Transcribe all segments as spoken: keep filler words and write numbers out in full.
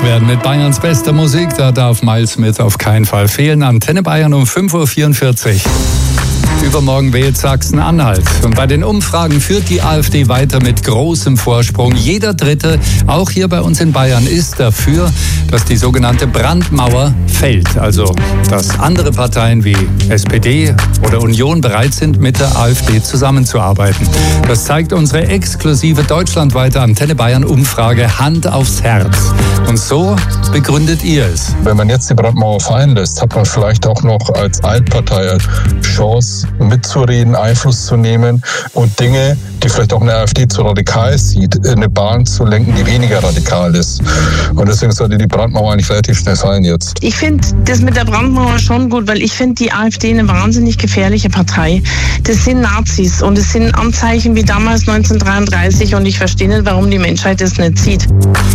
werden mit Bayerns bester Musik. Da darf Miles Smith auf keinen Fall fehlen. Antenne Bayern um fünf Uhr vierundvierzig. Übermorgen wählt Sachsen-Anhalt. Und bei den Umfragen führt die AfD weiter mit großem Vorsprung. Jeder Dritte, auch hier bei uns in Bayern, ist dafür, dass die sogenannte Brandmauer fällt. Also, dass andere Parteien wie S P D oder Union bereit sind, mit der AfD zusammenzuarbeiten. Das zeigt unsere exklusive deutschlandweite Antenne Bayern-Umfrage Hand aufs Herz. Und so begründet ihr es. Wenn man jetzt die Brandmauer fallen lässt, hat man vielleicht auch noch als Altpartei Chance, mitzureden, Einfluss zu nehmen und Dinge, die vielleicht auch eine AfD zu radikal sieht, in eine Bahn zu lenken, die weniger radikal ist. Und deswegen sollte die Brandmauer eigentlich relativ schnell fallen jetzt. Ich finde das mit der Brandmauer schon gut, weil ich finde die AfD eine wahnsinnig gefährliche Partei. Das sind Nazis und es sind Anzeichen wie damals neunzehnhundertdreiunddreißig und ich verstehe nicht, warum die Menschheit das nicht sieht.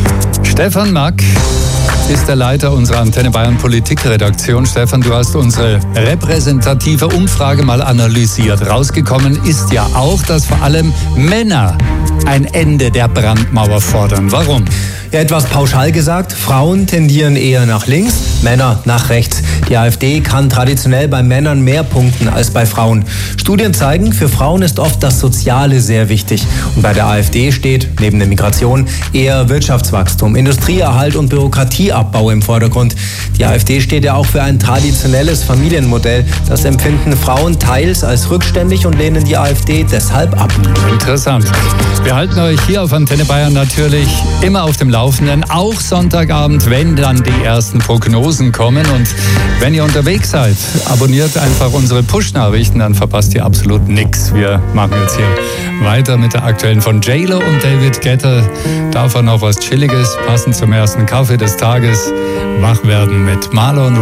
Stefan Mack ist der Leiter unserer Antenne Bayern Politikredaktion. Stefan, du hast unsere repräsentative Umfrage mal analysiert. Rausgekommen ist ja auch, dass vor allem Männer ein Ende der Brandmauer fordern. Warum? Ja, etwas pauschal gesagt, Frauen tendieren eher nach links, Männer nach rechts. Die AfD kann traditionell bei Männern mehr punkten als bei Frauen. Studien zeigen, für Frauen ist oft das Soziale sehr wichtig. Und bei der AfD steht neben der Migration eher Wirtschaftswachstum, Industrieerhalt und Bürokratieabbau im Vordergrund. Die AfD steht ja auch für ein traditionelles Familienmodell. Das empfinden Frauen teils als rückständig und lehnen die AfD deshalb ab. Interessant. Wir halten euch hier auf Antenne Bayern natürlich immer auf dem Laufenden, auch Sonntagabend, wenn dann die ersten Prognosen kommen. Und wenn ihr unterwegs seid, abonniert einfach unsere Push-Nachrichten, dann verpasst ihr absolut nichts. Wir machen jetzt hier weiter mit der aktuellen von J-Lo und David Guetta. Davon noch was Chilliges, passend zum ersten Kaffee des Tages. Wach werden mit Marlon